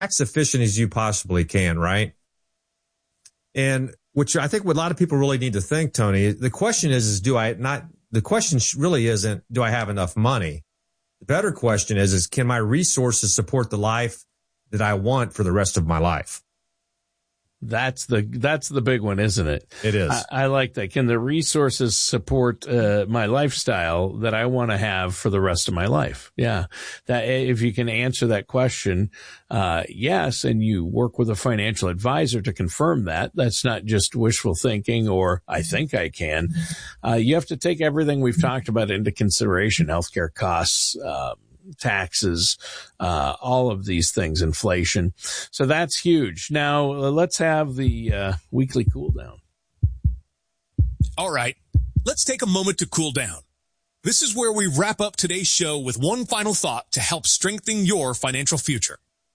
efficient as you possibly can, right? And which I think what a lot of people really need to think, Tony, the question is the question really isn't, do I have enough money? The better question is can my resources support the life that I want for the rest of my life? That's the big one, isn't it? It is. I like that. Can the resources support my lifestyle that I want to have for the rest of my life? Yeah. That if you can answer that question, yes, and you work with a financial advisor to confirm that. That's not just wishful thinking or I think I can. You have to take everything we've talked about into consideration: healthcare costs, taxes, all of these things, inflation. So that's huge. Now let's have the weekly cool down. All right, let's take a moment to cool down. This is where we wrap up today's show with one final thought to help strengthen your financial future.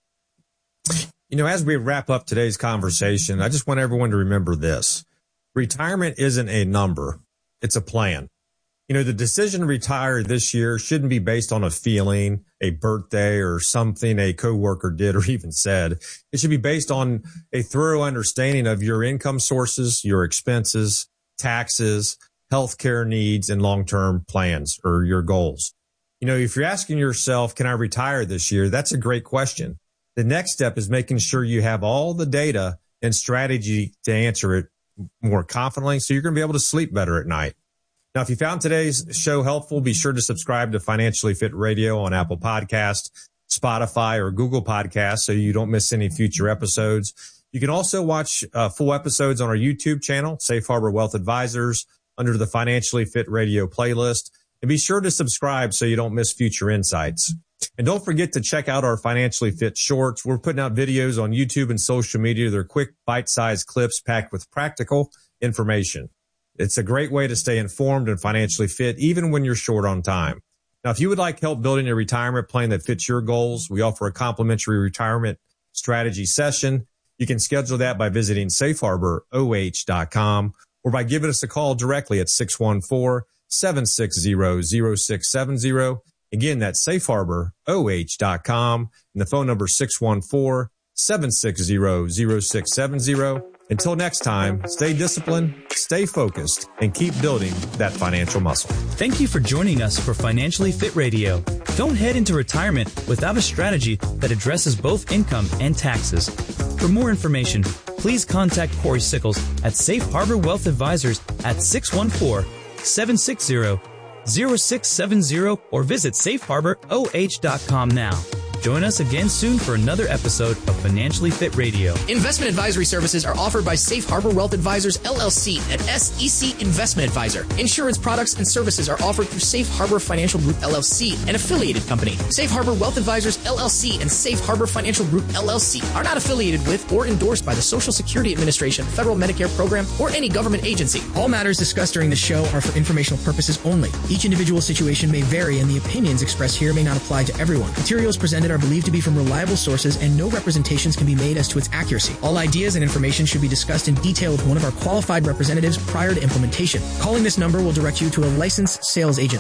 You know, as we wrap up today's conversation, I just want everyone to remember this. Retirement isn't a number. It's a plan. You know, the decision to retire this year shouldn't be based on a feeling, a birthday, or something a coworker did or even said. It should be based on a thorough understanding of your income sources, your expenses, taxes, healthcare needs, and long-term plans or your goals. You know, if you're asking yourself, can I retire this year? That's a great question. The next step is making sure you have all the data and strategy to answer it more confidently so you're going to be able to sleep better at night. Now, if you found today's show helpful, be sure to subscribe to Financially Fit Radio on Apple Podcasts, Spotify, or Google Podcasts so you don't miss any future episodes. You can also watch full episodes on our YouTube channel, Safe Harbor Wealth Advisors, under the Financially Fit Radio playlist. And be sure to subscribe so you don't miss future insights. And don't forget to check out our Financially Fit shorts. We're putting out videos on YouTube and social media. They're quick, bite-sized clips packed with practical information. It's a great way to stay informed and financially fit, even when you're short on time. Now, if you would like help building a retirement plan that fits your goals, we offer a complimentary retirement strategy session. You can schedule that by visiting safeharboroh.com or by giving us a call directly at 614-760-0670. Again, that's safeharboroh.com, and the phone number is 614-760-0670. Until next time, stay disciplined, stay focused, and keep building that financial muscle. Thank you for joining us for Financially Fit Radio. Don't head into retirement without a strategy that addresses both income and taxes. For more information, please contact Corey Sickles at Safe Harbor Wealth Advisors at 614-760-0670 or visit safeharboroh.com now. Join us again soon for another episode of Financially Fit Radio. Investment advisory services are offered by Safe Harbor Wealth Advisors, LLC, an SEC investment advisor. Insurance products and services are offered through Safe Harbor Financial Group, LLC, an affiliated company. Safe Harbor Wealth Advisors, LLC, and Safe Harbor Financial Group, LLC are not affiliated with or endorsed by the Social Security Administration, Federal Medicare Program, or any government agency. All matters discussed during the show are for informational purposes only. Each individual situation may vary, and the opinions expressed here may not apply to everyone. Materials presented are believed to be from reliable sources, and no representations can be made as to its accuracy. All ideas and information should be discussed in detail with one of our qualified representatives prior to implementation. Calling this number will direct you to a licensed sales agent.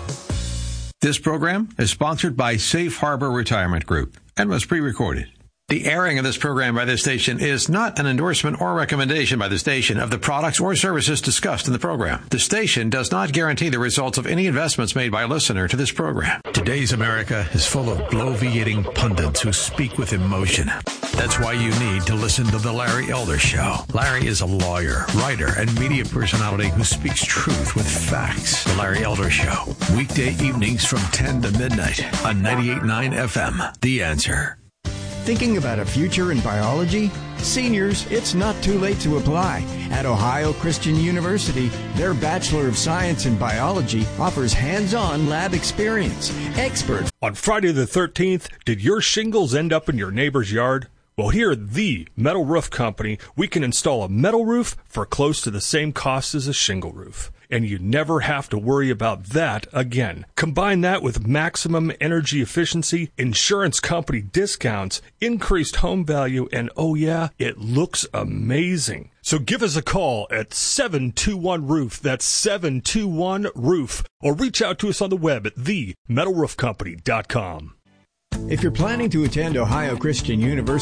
This program is sponsored by Safe Harbor Retirement Group and was pre-recorded. The airing of this program by this station is not an endorsement or recommendation by the station of the products or services discussed in the program. The station does not guarantee the results of any investments made by a listener to this program. Today's America is full of bloviating pundits who speak with emotion. That's why you need to listen to The Larry Elder Show. Larry is a lawyer, writer, and media personality who speaks truth with facts. The Larry Elder Show, weekday evenings from 10 to midnight on 98.9 FM. The Answer. Thinking about a future in biology? Seniors, it's not too late to apply. At Ohio Christian University, their Bachelor of Science in Biology offers hands-on lab experience. Experts. On Friday the 13th, did your shingles end up in your neighbor's yard? Well, here at the Metal Roof Company, we can install a metal roof for close to the same cost as a shingle roof. And you never have to worry about that again. Combine that with maximum energy efficiency, insurance company discounts, increased home value, and oh yeah, it looks amazing. So give us a call at 721-ROOF. That's 721-ROOF. Or reach out to us on the web at themetalroofcompany.com. If you're planning to attend Ohio Christian University,